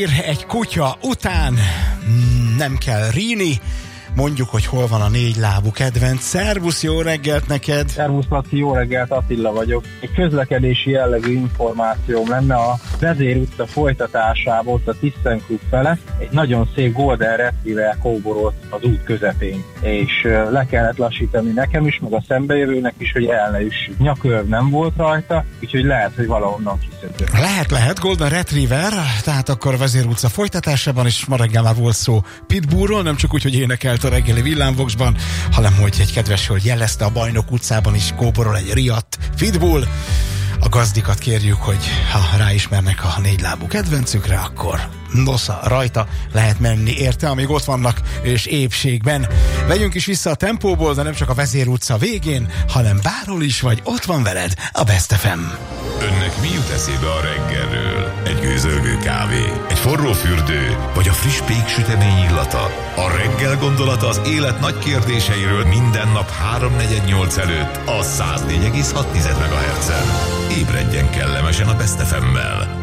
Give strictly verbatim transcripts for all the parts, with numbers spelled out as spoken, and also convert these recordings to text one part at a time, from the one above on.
Egy kutya után nem kell ríni, mondjuk, hogy hol van a négylábú kedvenc. Szervusz, jó reggelt neked! Szervusz, Laci, jó reggelt, Attila vagyok. Egy közlekedési jellegű információm lenne a Vezér utca folytatásából, ott a Thyssen Klub fele. Egy nagyon szép Golden Retriever kóborolt az út közepén, és le kellett lassítani nekem is, meg a szembejövőnek is, hogy el ne üssük. Nyakörv nem volt rajta, úgyhogy lehet, hogy valahonnan kiszökött. Lehet, lehet, Golden Retriever, tehát akkor a Vezér utca folytatásában is ma reggel már volt szó Pitbullról, nem csak úgy, hogy énekelt a reggeli villámvoxban, hanem hogy egy kedves hölgy jelezte a Bajnok utcában is kóborol egy riadt Pitbull. A gazdikat kérjük, hogy ha ráismernek a négylábú kedvencükre, akkor nosza rajta lehet menni érte, amíg ott vannak és épségben. Legyünk is vissza a tempóból, de nem csak a Vezér utca végén, hanem bárhol is vagy, ott van veled a Best ef em. Önnek mi jut eszébe a reggelről? Egy gőzölgő kávé, egy forró fürdő, vagy a friss péksütemény illata? A reggel gondolata az élet nagy kérdéseiről minden nap háromnegyed nyolc előtt a száz négy egész hat megahertzen. Ébredjen kellemesen a Best ef emmel.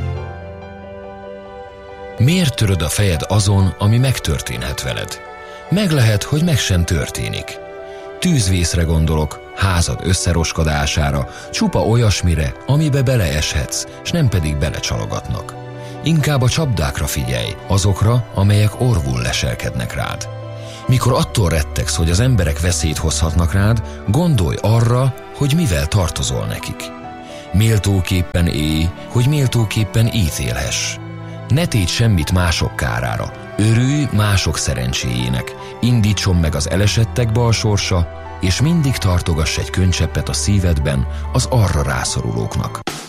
Miért töröd a fejed azon, ami megtörténhet veled? Meg lehet, hogy meg sem történik. Tűzvészre gondolok, házad összeroskadására, csupa olyasmire, amibe beleeshetsz, s nem pedig belecsalogatnak. Inkább a csapdákra figyelj, azokra, amelyek orvul leselkednek rád. Mikor attól rettegsz, hogy az emberek veszélyt hozhatnak rád, gondolj arra, hogy mivel tartozol nekik. Méltóképpen élj, hogy méltóképpen ítélhess. Ne tégy semmit mások kárára, örülj mások szerencséjének, indítson meg az elesettekbe a sorsa, és mindig tartogass egy könycseppet a szívedben az arra rászorulóknak.